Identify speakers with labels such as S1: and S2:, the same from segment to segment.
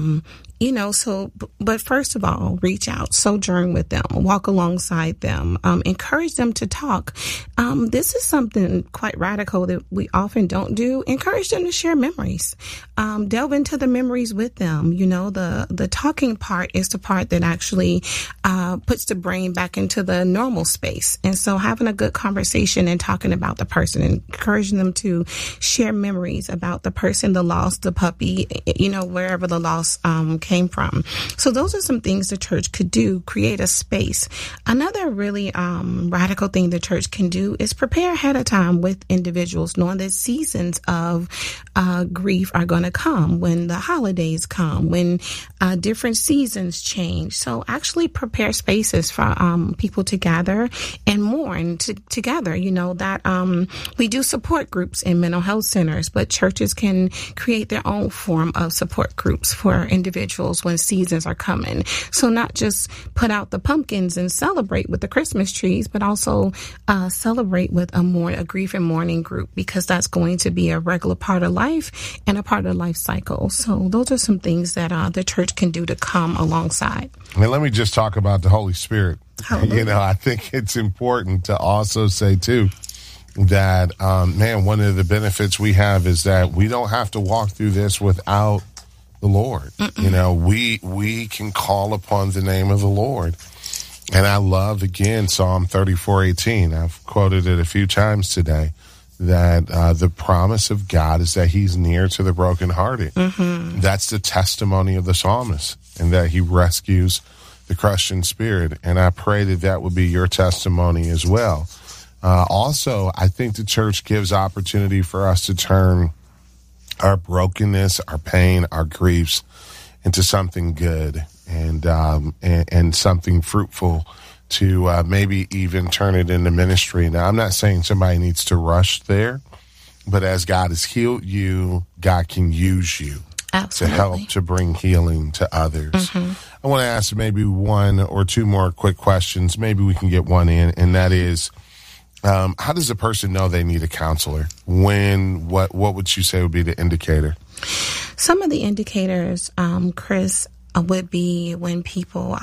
S1: But first of all, reach out, sojourn with them, walk alongside them, encourage them to talk. This is something quite radical that we often don't do. Encourage them to share memories, delve into the memories with them. The talking part is the part that actually puts the brain back into the normal space. And so having a good conversation and talking about the person, encouraging them to share memories about the person, the loss, the puppy, wherever the loss came from. So those are some things the church could do, create a space. Another really radical thing the church can do is prepare ahead of time with individuals, knowing that seasons of grief are going to come, when the holidays come, when different seasons change. So actually prepare spaces for people to gather and mourn together. We do support groups in mental health centers, but churches can create their own form of support groups for individuals when seasons are coming. So not just put out the pumpkins and celebrate with the Christmas trees, but also celebrate with a grief and mourning group, because that's going to be a regular part of life and a part of the life cycle. So those are some things that the church can do to come alongside.
S2: And let me just talk about the Holy Spirit.
S1: Hallelujah.
S2: I think it's important to also say, too, that, one of the benefits we have is that we don't have to walk through this without the Lord. We can call upon the name of the Lord. And I love, again, Psalm 34:18. I've quoted it a few times today, that the promise of God is that he's near to the brokenhearted. Mm-hmm. That's the testimony of the psalmist, and that he rescues the crushed in spirit. And I pray that would be your testimony as well. Also, I think the church gives opportunity for us to turn our brokenness, our pain, our griefs into something good and something fruitful, to maybe even turn it into ministry. Now, I'm not saying somebody needs to rush there, but as God has healed you, God can use you.
S1: Absolutely.
S2: To help to bring healing to others. Mm-hmm. I want to ask maybe one or two more quick questions. Maybe we can get one in, and that is, how does a person know they need a counselor? What would you say would be the indicator?
S1: Some of the indicators, Chris, would be when people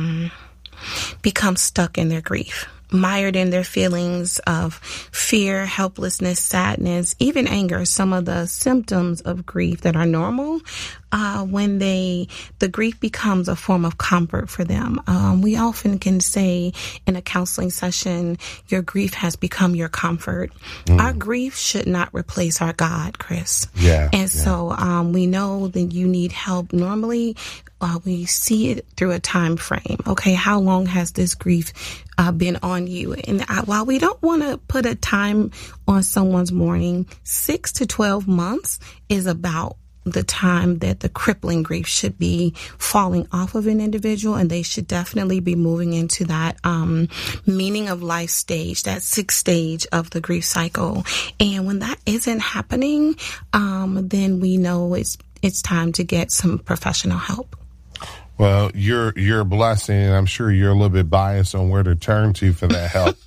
S1: become stuck in their grief, mired in their feelings of fear, helplessness, sadness, even anger. Some of the symptoms of grief that are normal, when the grief becomes a form of comfort for them. We often can say in a counseling session, your grief has become your comfort. Our grief should not replace our God, Chris. So we know that you need help. Normally, we see it through a time frame. Okay, how long has this grief been on you? And while we don't want to put a time on someone's mourning, 6 to 12 months is about the time that the crippling grief should be falling off of an individual, and they should definitely be moving into that meaning of life stage, that 6th stage of the grief cycle. And when that isn't happening, then we know it's time to get some professional help.
S2: Well, you're a blessing, and I'm sure you're a little bit biased on where to turn to for that help.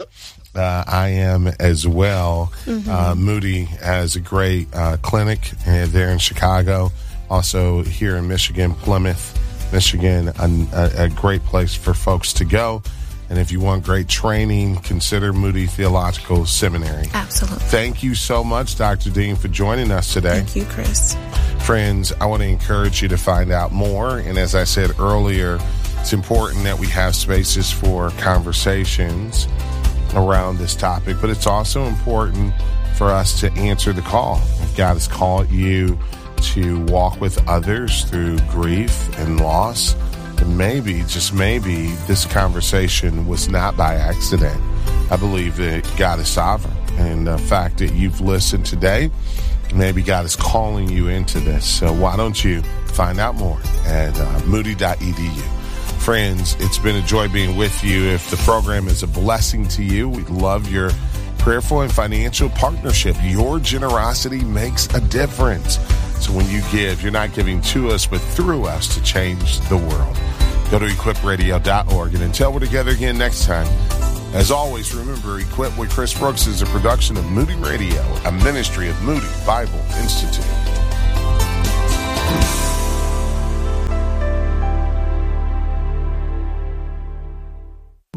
S2: I am as well. Mm-hmm. Moody has a great clinic there in Chicago. Also here in Michigan, Plymouth, Michigan, a great place for folks to go. And if you want great training, consider Moody Theological Seminary.
S1: Absolutely.
S2: Thank you so much, Dr. Dean, for joining us today.
S1: Thank you, Chris.
S2: Friends, I want to encourage you to find out more. And as I said earlier, it's important that we have spaces for conversations around this topic, but it's also important for us to answer the call. If God has called you to walk with others through grief and loss, then maybe, just maybe, this conversation was not by accident. I believe that God is sovereign, and the fact that you've listened today, maybe God is calling you into this. So why don't you find out more at moody.edu. Friends, it's been a joy being with you. If the program is a blessing to you, we'd love your prayerful and financial partnership. Your generosity makes a difference. So when you give, you're not giving to us, but through us to change the world. Go to equipradio.org. And until we're together again next time, as always, remember, Equip with Chris Brooks is a production of Moody Radio, a ministry of Moody Bible Institute.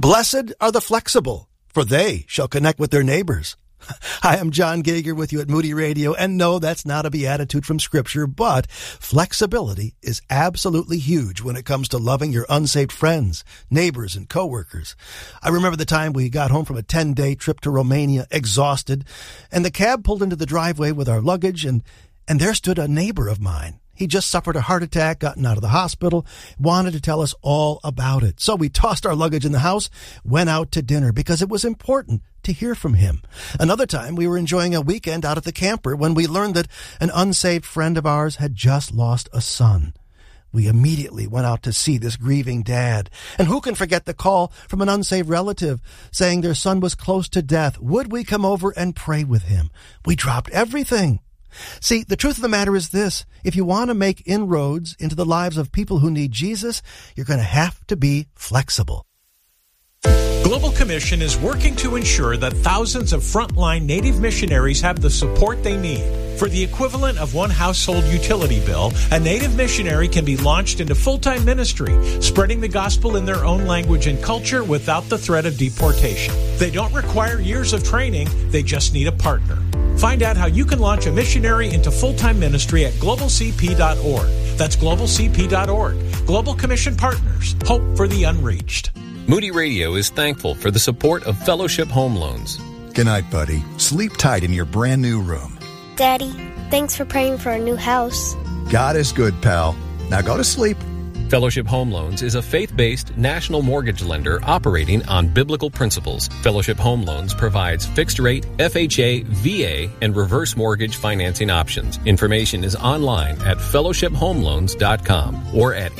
S3: Blessed are the flexible, for they shall connect with their neighbors. Hi, I'm John Gager with you at Moody Radio, and no, that's not a beatitude from Scripture, but flexibility is absolutely huge when it comes to loving your unsaved friends, neighbors, and coworkers. I remember the time we got home from a 10-day trip to Romania, exhausted, and the cab pulled into the driveway with our luggage, and there stood a neighbor of mine. He just suffered a heart attack, gotten out of the hospital, wanted to tell us all about it. So we tossed our luggage in the house, went out to dinner because it was important to hear from him. Another time, we were enjoying a weekend out at the camper when we learned that an unsaved friend of ours had just lost a son. We immediately went out to see this grieving dad. And who can forget the call from an unsaved relative saying their son was close to death? Would we come over and pray with him? We dropped everything. See, the truth of the matter is this. If you want to make inroads into the lives of people who need Jesus, you're going to have to be flexible.
S4: Global Commission is working to ensure that thousands of frontline Native missionaries have the support they need. For the equivalent of one household utility bill, a Native missionary can be launched into full-time ministry, spreading the gospel in their own language and culture without the threat of deportation. They don't require years of training, they just need a partner. Find out how you can launch a missionary into full-time ministry at globalcp.org. That's globalcp.org. Global Commission Partners. Hope for the unreached.
S5: Moody Radio is thankful for the support of Fellowship Home Loans.
S6: Good night, buddy. Sleep tight in your brand new room.
S7: Daddy, thanks for praying for a new house.
S6: God is good, pal. Now go to sleep.
S5: Fellowship Home Loans is a faith-based national mortgage lender operating on biblical principles. Fellowship Home Loans provides fixed-rate, FHA, VA, and reverse mortgage financing options. Information is online at fellowshiphomeloans.com or at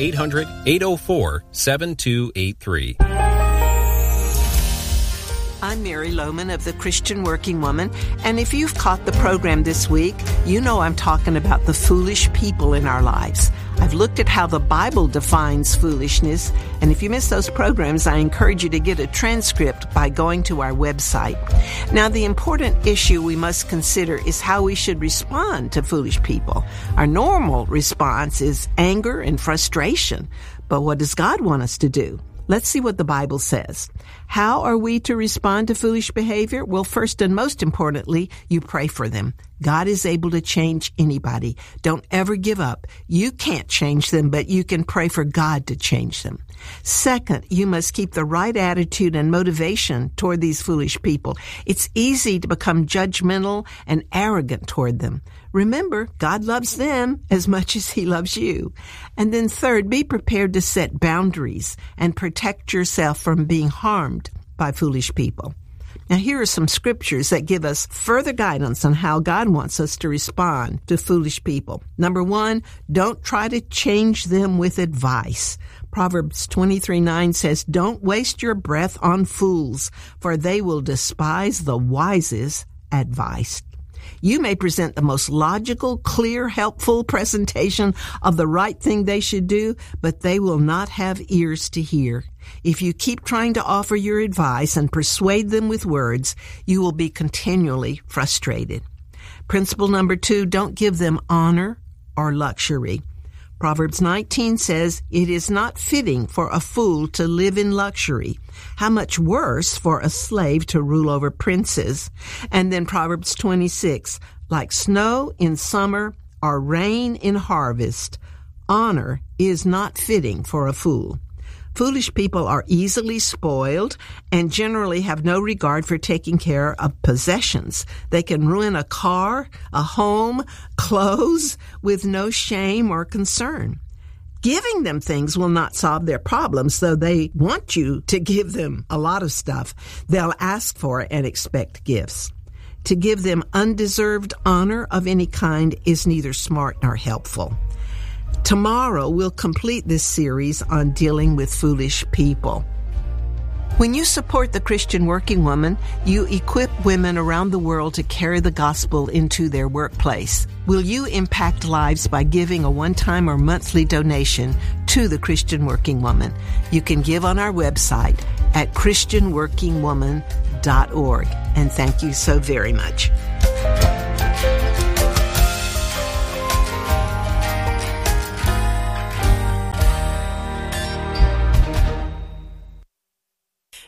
S5: 800-804-7283.
S8: I'm Mary Lohman of the Christian Working Woman, and if you've caught the program this week, you know I'm talking about the foolish people in our lives. I've looked at how the Bible defines foolishness, and if you miss those programs, I encourage you to get a transcript by going to our website. Now, the important issue we must consider is how we should respond to foolish people. Our normal response is anger and frustration, but what does God want us to do? Let's see what the Bible says. How are we to respond to foolish behavior? Well, first and most importantly, you pray for them. God is able to change anybody. Don't ever give up. You can't change them, but you can pray for God to change them. Second, you must keep the right attitude and motivation toward these foolish people. It's easy to become judgmental and arrogant toward them. Remember, God loves them as much as He loves you. And then third, be prepared to set boundaries and protect yourself from being harmed by foolish people. Now, here are some scriptures that give us further guidance on how God wants us to respond to foolish people. Number one, don't try to change them with advice. Proverbs 23:9 says, "Don't waste your breath on fools, for they will despise the wisest advice." You may present the most logical, clear, helpful presentation of the right thing they should do, but they will not have ears to hear. If you keep trying to offer your advice and persuade them with words, you will be continually frustrated. Principle number 2, don't give them honor or luxury. Proverbs 19 says, "It is not fitting for a fool to live in luxury. How much worse for a slave to rule over princes." And then Proverbs 26, "Like snow in summer or rain in harvest, honor is not fitting for a fool." Foolish people are easily spoiled and generally have no regard for taking care of possessions. They can ruin a car, a home, clothes with no shame or concern. Giving them things will not solve their problems, though they want you to give them a lot of stuff. They'll ask for it and expect gifts. To give them undeserved honor of any kind is neither smart nor helpful. Tomorrow, we'll complete this series on dealing with foolish people. When you support the Christian Working Woman, you equip women around the world to carry the gospel into their workplace. Will you impact lives by giving a one-time or monthly donation to the Christian Working Woman? You can give on our website at christianworkingwoman.org. And thank you so very much.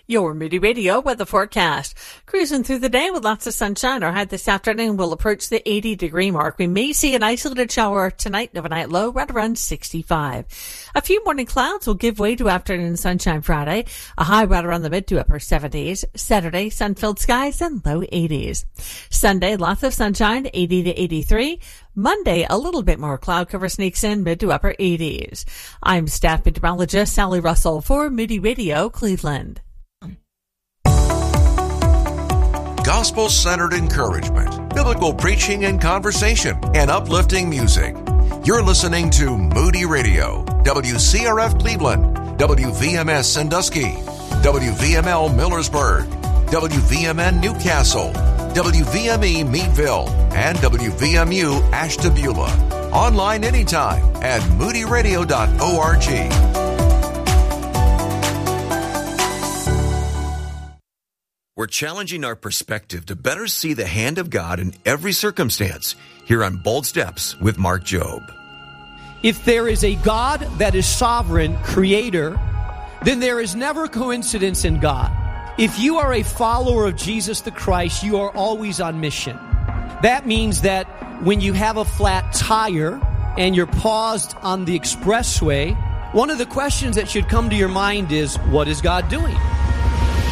S9: Your Moody Radio weather forecast. Cruising through the day with lots of sunshine. Our high this afternoon will approach the 80-degree mark. We may see an isolated shower tonight, overnight low right around 65. A few morning clouds will give way to afternoon sunshine Friday. A high right around the mid to upper 70s. Saturday, sun-filled skies and low 80s. Sunday, lots of sunshine, 80 to 83. Monday, a little bit more cloud cover sneaks in, mid to upper 80s. I'm staff meteorologist Sally Russell for Moody Radio, Cleveland.
S10: Gospel-centered encouragement, biblical preaching and conversation, and uplifting music. You're listening to Moody Radio, WCRF Cleveland, WVMS Sandusky, WVML Millersburg, WVMN Newcastle, WVME Meadville, and WVMU Ashtabula. Online anytime at moodyradio.org.
S11: We're challenging our perspective to better see the hand of God in every circumstance here on Bold Steps with Mark Jobe.
S12: If there is a God that is sovereign, creator, then there is never coincidence in God. If you are a follower of Jesus the Christ, you are always on mission. That means that when you have a flat tire and you're paused on the expressway, one of the questions that should come to your mind is, what is God doing?